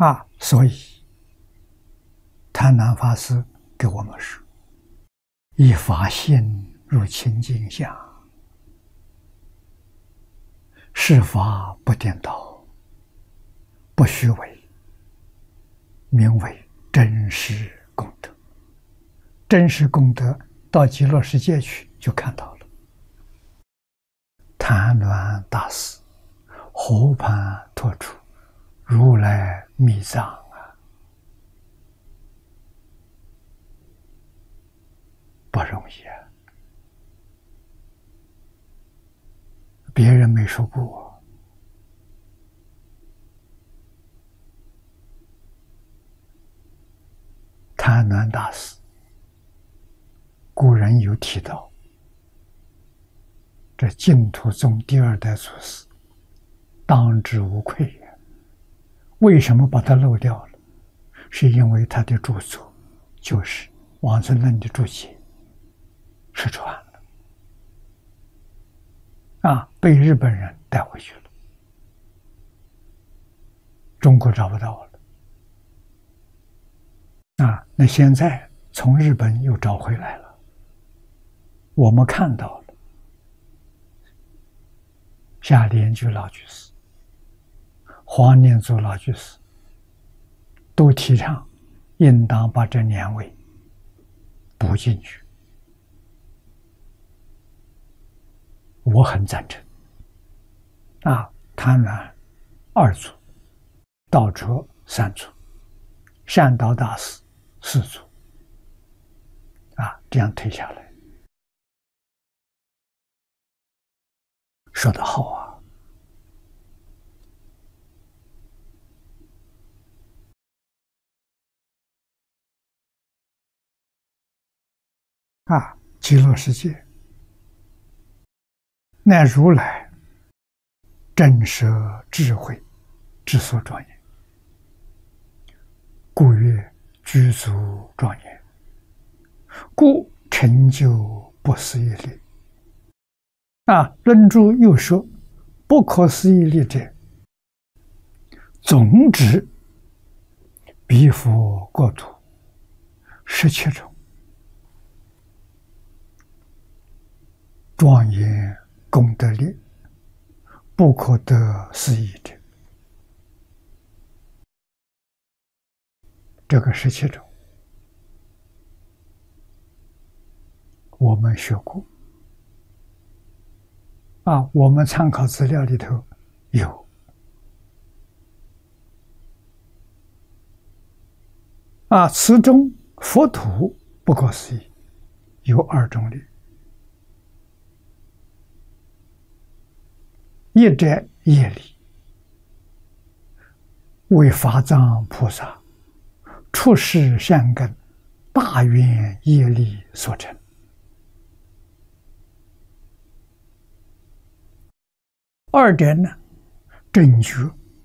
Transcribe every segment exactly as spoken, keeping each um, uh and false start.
啊，所以贪婪法师给我们说：以法性入清净相，是法不颠倒，不虚伪，名为真实功德。真实功德到极乐世界去就看到了。谭鸾大师和盘托出如来密藏啊，不容易啊，别人没说过。谭鸾大师古人有提到，这净土宗第二代祖师当之无愧呀。为什么把它漏掉了？是因为他的著作就是《王孙论》的注解失传了，啊，被日本人带回去了，中国找不到了。啊，那现在从日本又找回来了，我们看到了。夏莲居老居士、黄念祖老居士都提倡应当把这两位补进去，我很赞成。啊，贪婪二祖，道哲三祖，善导大师四祖，啊，这样推下来，说得好啊！啊，极乐世界乃如来真实智慧之所庄严，故曰具足庄严，故成就不思议力。啊，论著又说，不可思议力者，总指彼佛国土十七种庄严功德力，不可得思议者。这个十七种我们学过啊，我们参考资料里头有啊，此中佛土不可思议，有二种力。一者业力，为法藏菩萨出世善根大愿业力所成。二点呢，正觉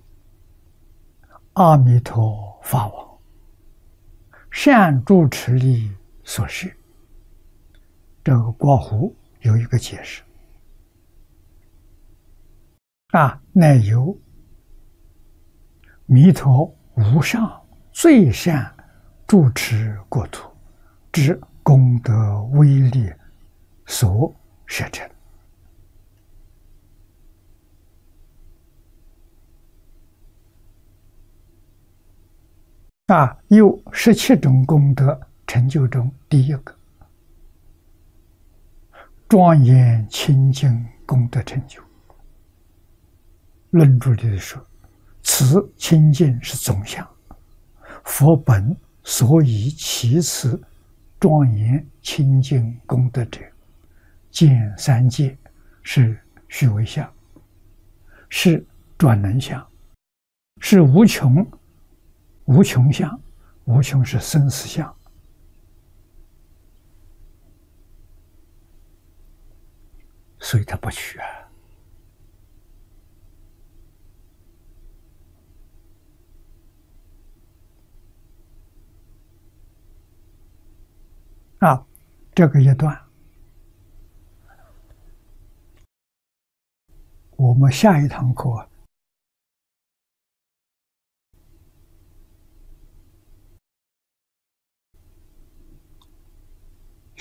阿弥陀法王善住持力所示。这个括弧有一个解释啊，乃由弥陀无上最善住持国土之功德威力所摄成。啊，有十七种功德成就中，第一个庄严清净功德成就。论著里说，此清净是总相，佛本所以其次庄严清净功德者，见三界是虚伪相，是转能相，是无穷无穷相，无穷是生死相。所以他不虚啊。啊，这个一段，我们下一堂课